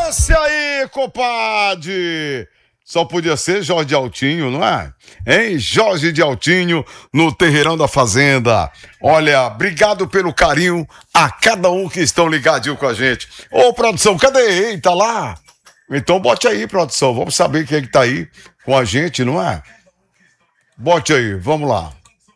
Esse aí, compadre! Só podia ser Jorge de Altinho, não é? Hein? Jorge de Altinho no Terreirão da Fazenda. Olha, obrigado pelo carinho a cada um que estão ligadinho com a gente. Ô, produção, cadê? Ei, tá lá? Então bote aí, produção. Vamos saber quem é que tá aí com a gente, não é? Bote aí, vamos lá.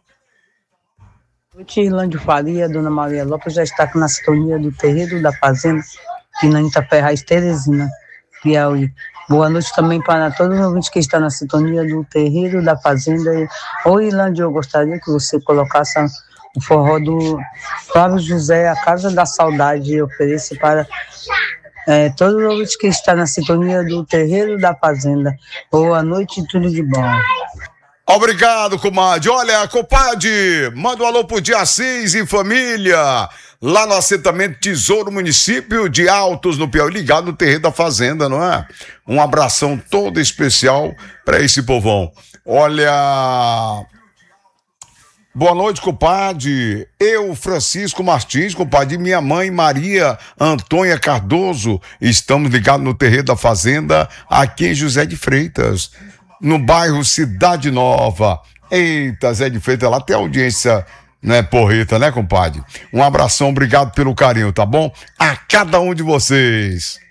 Irlândio Faria, Dona Maria Lopes já está aqui na sintonia do Terreiro da Fazenda, aqui na Itaferraz, Teresina, Piauí. Boa noite também para todos os ouvintes que estão na sintonia do Terreiro da Fazenda. Oi, Irlândio, eu gostaria que você colocasse o forró do Flávio José, A Casa da Saudade, e ofereça para todos os ouvintes que estão na sintonia do Terreiro da Fazenda. Boa noite e tudo de bom. Obrigado, comadre. Olha, compadre, manda um alô pro dia 6 e família, lá no assentamento Tesouro, município de Altos, no Piauí, ligado no Terreiro da Fazenda, não é? Um abração todo especial para esse povão. Olha, boa noite, compadre. Eu, Francisco Martins, compadre, e minha mãe, Maria Antônia Cardoso, estamos ligados no Terreiro da Fazenda, aqui em José de Freitas, no bairro Cidade Nova. Eita, Zé de Freitas, lá tem audiência, né, porreta, né, compadre? Um abração, obrigado pelo carinho, tá bom? A cada um de vocês.